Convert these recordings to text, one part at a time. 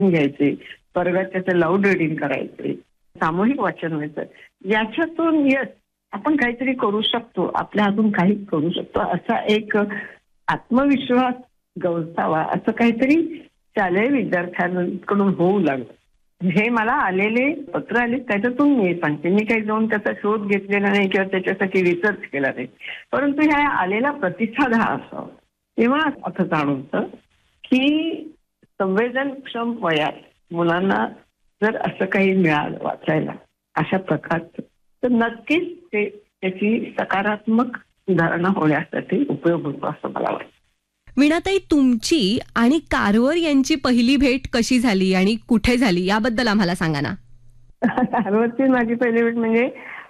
घ्यायचे, वर्गात त्याचं लाऊड रीडिंग करायचे, सामूहिक वाचन व्हायचं. याच्यातून आपण काहीतरी करू शकतो, आपल्या हातून काही करू शकतो असा एक आत्मविश्वास गवसावा असं काहीतरी शालेय विद्यार्थ्यांकडून होऊ लागलं. हे मला आलेले पत्र आले त्याच्यातून मी सांगते. मी काही जाऊन त्याचा शोध घेतलेला नाही किंवा त्याच्यासाठी रिसर्च केला नाही, परंतु ह्या आलेला प्रतिसाद हा असावा. तेव्हा असं जाणवतं की संवेदनक्षम वयात मुलांना जर असं काही मिळालं वाचायला अशा प्रकारचं, तर नक्कीच ते त्याची सकारात्मक सुधारणा होण्यासाठी उपयोग होतो असं मला वाटतं. वीणाताई, तुमची आणि कारवर यांची पहिली भेट कशी झाली आणि कुठे झाली याबद्दल आम्हाला सांगा ना. कारवरची माझी पहिली भेट म्हणजे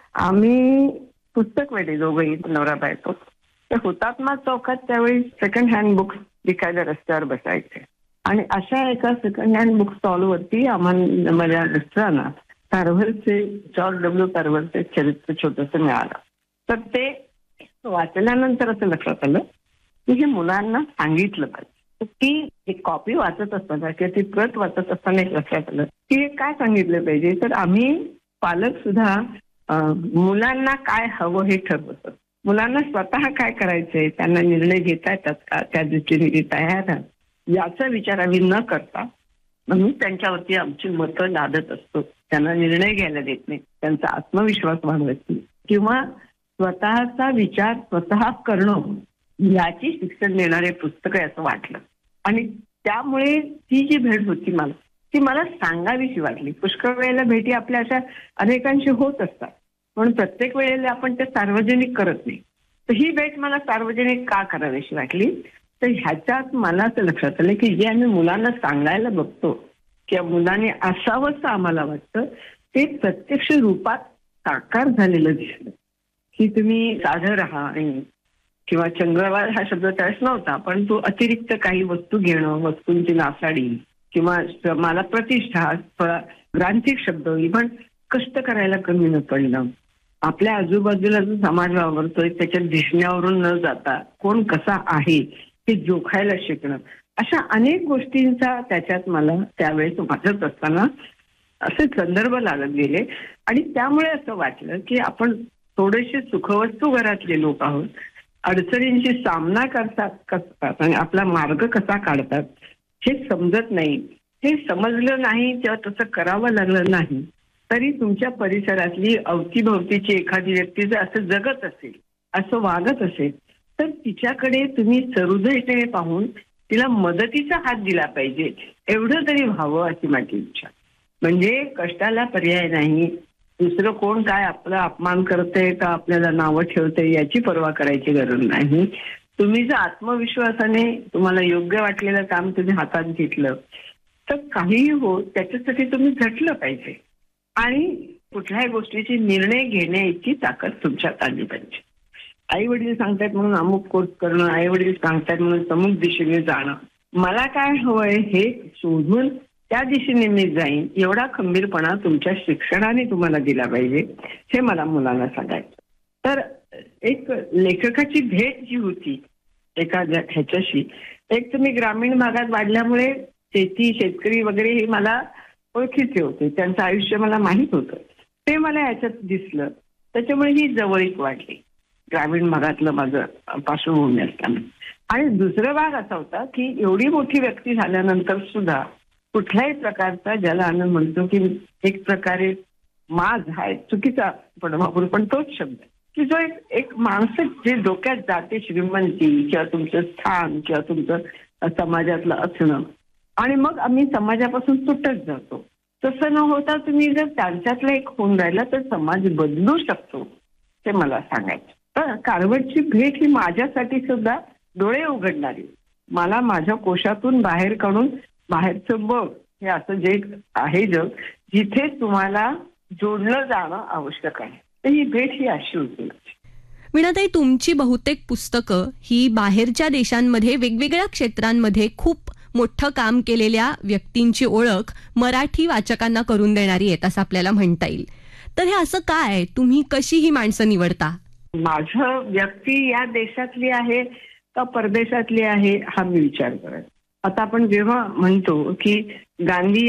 आम्ही पुस्तक वेळे दोघंही नवरा बायको तर हुतात्मा चौकात त्यावेळी सेकंड हँड बुक्स विकायला रस्त्यावर बसायचे आणि अशा एका सेकंड हँड बुक स्टॉलवरती आम्हाला माझ्या मिस्टरांना कारवरचे जॉर्ज डब्ल्यू कारवरचे चरित्र छोटंसं मिळालं. तर ते वाचल्यानंतर असं लक्षात आलं की हे मुलांना सांगितलं पाहिजे. ती कॉपी वाचत असताना किंवा ती प्रत वाचत असताना एक लक्षात आलं की हे काय सांगितलं पाहिजे. तर आम्ही पालक सुद्धा मुलांना काय हवं हे ठरवतो. मुलांना स्वतः काय करायचंय, त्यांना निर्णय घेता येतात का, त्या दृष्टीने ते तयार आहे याचा विचार आम्ही न करता म्हणून त्यांच्यावरती आमची मतं लादत असतो. त्यांना निर्णय घ्यायला देत नाही, त्यांचा आत्मविश्वास वाढवत नाही किंवा स्वतःचा विचार स्वतः करणं याची शिक्षण देणारे पुस्तक आहे असं वाटलं. आणि त्यामुळे ती जी भेट होती ती मला सांगावीशी वाटली. पुष्कळ वेळेला भेटी आपल्या अशा अनेकांशी होत असतात, पण प्रत्येक वेळेला आपण ते सार्वजनिक करत नाही. तर ही भेट मला सार्वजनिक का करावीशी वाटली, तर ह्याच्यात मला असं लक्षात आलं की जे आम्ही मुलांना सांगायला बघतो किंवा मुलांनी असावंच आम्हाला वाटतं ते प्रत्यक्ष रूपात साकार झालेलं दिसलं. की तुम्ही साधं राहा आणि किंवा चंद्रवाळ हा शब्द त्यावेळेस नव्हता, पण तो अतिरिक्त काही वस्तू घेणं, वस्तूंची नासाडी किंवा मला प्रतिष्ठा, ग्रांथिक शब्द, इव्हन कष्ट करायला कमी न पडणं, आपल्या आजूबाजूला जो समाज वावरतोय त्याच्या दिसण्यावरून न जाता कोण कसा आहे हे जोखायला शिकणं, अशा अनेक गोष्टींचा त्याच्यात मला त्यावेळेस वाचत असताना असे संदर्भ लागत गेले. आणि त्यामुळे असं वाटलं की आपण थोडेसे सुखवस्तू घरातले लोक आहोत, अडचणींशी सामना करतात आणि आपला मार्ग कसा काढतात हे समजत नाही. हे समजलं नाही किंवा तसं करावं लागलं नाही तरी तुमच्या परिसरातली अवतीभवतीची एखादी व्यक्ती जर असं जगत असेल, असं वागत असेल, तर तिच्याकडे तुम्ही सहृदयतेने पाहून तिला मदतीचा हात दिला पाहिजे, एवढं तरी व्हावं अशी माझी इच्छा. म्हणजे कष्टाला पर्याय नाही. दुसरं कोण काय आपला अपमान करतंय का आपल्याला नावं ठेवतंय याची पर्वा करायची गरज नाही. तुम्ही जर आत्मविश्वासाने तुम्हाला योग्य वाटलेलं काम तुम्ही हातात घेतलं तर काहीही हो त्याच्यासाठी तुम्ही झटलं पाहिजे आणि कुठल्याही गोष्टीची निर्णय घेण्याची ताकद तुमच्यात आली पाहिजे. आई वडील सांगतायत म्हणून अमुक कोर्स करणं, आई वडील सांगतायत म्हणून अमुक दिशेने जाणं, मला काय हवंय हे शोधून त्या दिशेने मी जाईन एवढा खंबीरपणा तुमच्या शिक्षणाने तुम्हाला दिला पाहिजे, हे मला मुलांना सांगायचं. तर एक लेखकाची भेट जी होती एखाद्या ह्याच्याशी, एक तर मी ग्रामीण भागात वाढल्यामुळे शेती, शेतकरी वगैरे हे मला ओळखीचे होते, त्यांचं आयुष्य मला माहीत होतं, ते मला याच्यात दिसलं. त्याच्यामुळे ही जवळीक वाढली ग्रामीण भागातलं माझं पार्श्वभूमी असताना. आणि दुसरा भाग असा होता की एवढी मोठी व्यक्ती झाल्यानंतर सुद्धा कुठल्याही प्रकारचा, ज्याला आम्ही म्हणतो की एक प्रकारे माज हा चुकीचा पण वापरू, पण तोच शब्द की जो एक माणसं जे डोक्यात जाते, श्रीमंती किंवा तुमचं स्थान किंवा तुमचं समाजातलं असणं, आणि मग आम्ही समाजापासून सुटत जातो. तसं न होता तुम्ही जर त्यांच्यातलं एक होऊन राहिला तर समाज बदलू शकतो, ते मला सांगायचं. तर कारवरची भेट ही माझ्यासाठी सुद्धा डोळे उघडणारी, मला माझ्या कोशातून बाहेर काढून बाहेरचं बघ हे असं जे आहे जग जिथे तुम्हाला जोडलं जाणं आवश्यक आहे, तर ही भेट ही अशी होती. वीणाताई, तुमची बहुतेक पुस्तकं ही बाहेरच्या देशांमध्ये वेगवेगळ्या क्षेत्रांमध्ये खूप मोठं काम केलेल्या व्यक्तींची ओळख मराठी वाचकांना करून देणारी आहेत असं आपल्याला म्हणता येईल. तर हे असं काय, तुम्ही कशी ही माणसं निवडता? माझं व्यक्ती या देशातली आहे का परदेशातली आहे हा मी विचार करत. आता आपण जेव्हा म्हणतो की गांधी